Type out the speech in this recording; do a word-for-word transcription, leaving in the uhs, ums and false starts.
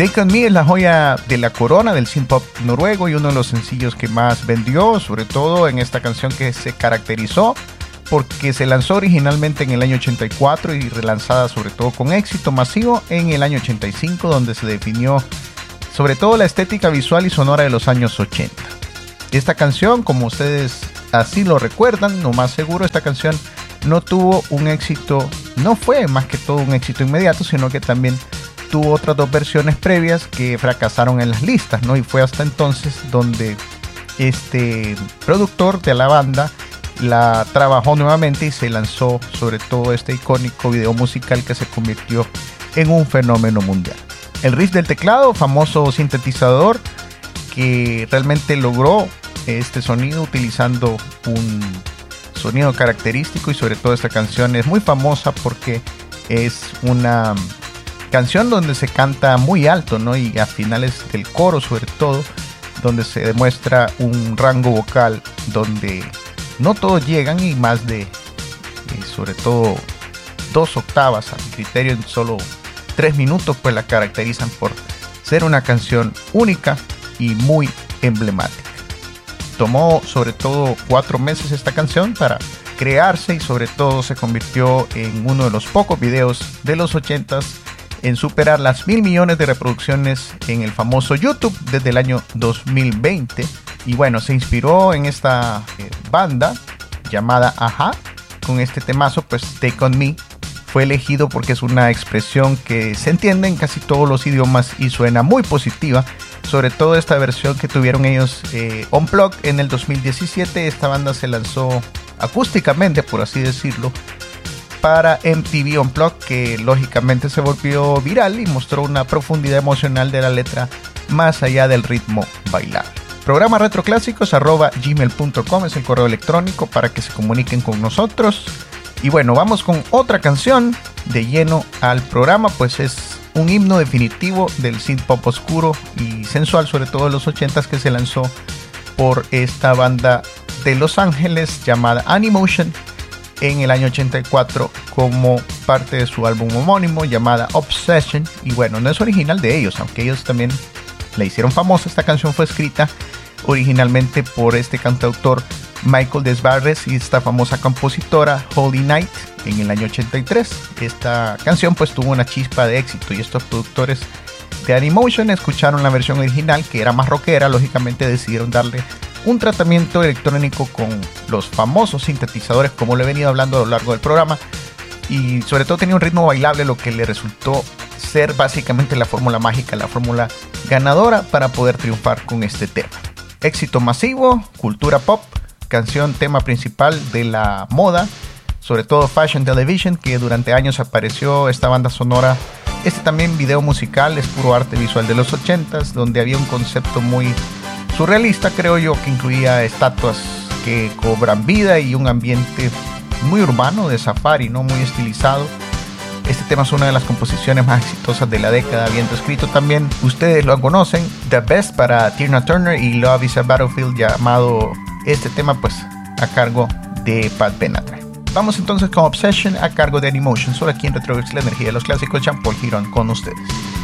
Take On Me es la joya de la corona del synth-pop noruego y uno de los sencillos que más vendió, sobre todo en esta canción que se caracterizó porque se lanzó originalmente en el año ochenta y cuatro y relanzada sobre todo con éxito masivo en el año ochenta y cinco, donde se definió sobre todo la estética visual y sonora de los años ochenta. Esta canción, como ustedes así lo recuerdan, no más seguro, esta canción no tuvo un éxito, no fue más que todo un éxito inmediato, sino que también tuvo otras dos versiones previas que fracasaron en las listas, ¿no? Y fue hasta entonces donde este productor de la banda la trabajó nuevamente y se lanzó sobre todo este icónico video musical que se convirtió en un fenómeno mundial. El riff del teclado, famoso sintetizador que realmente logró este sonido utilizando un sonido característico, y sobre todo esta canción es muy famosa porque es una canción donde se canta muy alto, ¿no? Y a finales del coro sobre todo, donde se demuestra un rango vocal donde no todos llegan y más de, y sobre todo, dos octavas a mi criterio en solo tres minutos, pues la caracterizan por ser una canción única y muy emblemática. Tomó sobre todo cuatro meses esta canción para crearse y sobre todo se convirtió en uno de los pocos videos de los ochentas en superar las mil millones de reproducciones en el famoso YouTube desde el año dos mil veinte. Y bueno, se inspiró en esta eh, banda llamada Ajá, con este temazo, pues Take On Me fue elegido porque es una expresión que se entiende en casi todos los idiomas y suena muy positiva, sobre todo esta versión que tuvieron ellos eh, Unplugged en el dos mil diecisiete. Esta banda se lanzó acústicamente, por así decirlo, para M T V Unplugged, que lógicamente se volvió viral y mostró una profundidad emocional de la letra más allá del ritmo bailable. Programa retroclásicos arroba gmail punto com es el correo electrónico para que se comuniquen con nosotros. Y bueno, vamos con otra canción de lleno al programa, pues es un himno definitivo del synth pop oscuro y sensual, sobre todo de los ochentas, que se lanzó por esta banda de Los Ángeles llamada Animotion en el año ochenta y cuatro como parte de su álbum homónimo llamada Obsession. Y bueno, no es original de ellos, aunque ellos también la hicieron famosa. Esta canción fue escrita originalmente por este cantautor Michael Desbarres y esta famosa compositora Holy Night en el año ochenta y tres. Esta canción pues tuvo una chispa de éxito y estos productores de Animotion escucharon la versión original, que era más rockera. Lógicamente decidieron darle un tratamiento electrónico con los famosos sintetizadores, como le he venido hablando a lo largo del programa, y sobre todo tenía un ritmo bailable, lo que le resultó ser básicamente la fórmula mágica, la fórmula ganadora para poder triunfar con este tema. Éxito masivo, cultura pop, canción tema principal de la moda, sobre todo Fashion Television, que durante años apareció esta banda sonora. Este también video musical es puro arte visual de los ochentas, donde había un concepto muy surrealista, creo yo, que incluía estatuas que cobran vida y un ambiente muy urbano de safari, ¿no? Muy estilizado. Este tema es una de las composiciones más exitosas de la década, habiendo escrito también, ustedes lo conocen, The Best para Tina Turner y Love is a Battlefield, llamado este tema pues a cargo de Pat Benatar. Vamos entonces con Obsession a cargo de Animotion, solo aquí en Retroverse, la energía de los clásicos. Jean Paul Girón con ustedes.